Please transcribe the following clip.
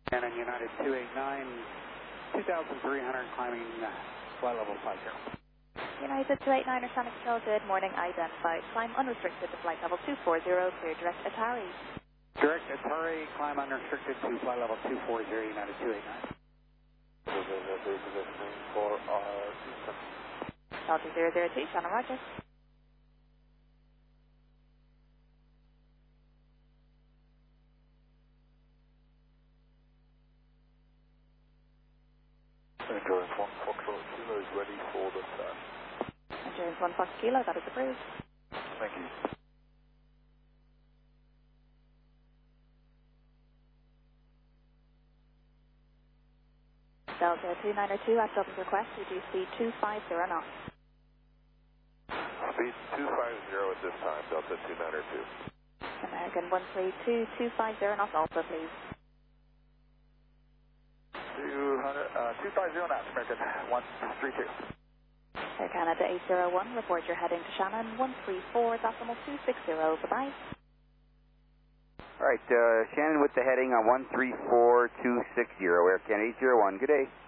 Shannon United 289, 2,300 climbing flight level 50. United 289 or Sonic Control, good morning, identified. Climb unrestricted to flight level 240, clear direct Atari. Direct Atari, climb unrestricted to flight level 240, United 289. Positioning for our system. Delta 002, Shannon Roger. Endurance 1 Foxtrot Kilo is ready for the start. Endurance 1 Fox Kilo, that is approved. Thank you. Delta 2902, at Dublin request, reduce speed 250 knots. Speed 250 at this time, Delta 2902. American 132, 250 knots also, please. 250 knots, American 132. Air Canada 801, report you're heading to Shannon 134.260, bye-bye. All right, Shannon with the heading on 134.260, Air Canada 801, good day.